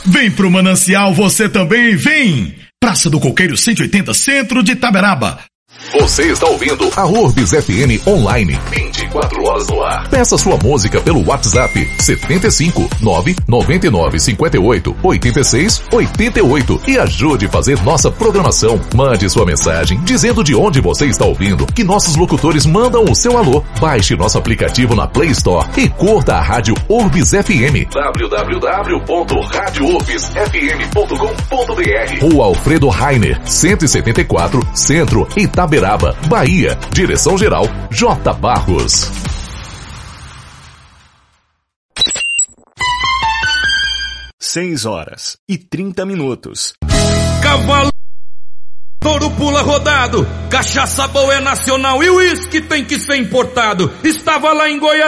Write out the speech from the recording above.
Vem pro Manancial, você também vem! Praça do Coqueiro 180, centro de Itaberaba. Você está ouvindo a Urbis FM online, 24 horas no ar. Peça sua música pelo WhatsApp 75 999 58 86 88 e ajude a fazer nossa programação. Mande sua mensagem dizendo de onde você está ouvindo, que nossos locutores mandam o seu alô. Baixe nosso aplicativo na Play Store e curta a Rádio Urbis FM. www.radiourbisfm.com.br. Rua Alfredo Rainer, 174, Centro, Itaberaba, Bahia. Direção-geral J. Barros. Seis horas e 30 minutos. Cavalo, touro pula rodado, cachaça boa é nacional e o uísque tem que ser importado. Estava lá em Goiás.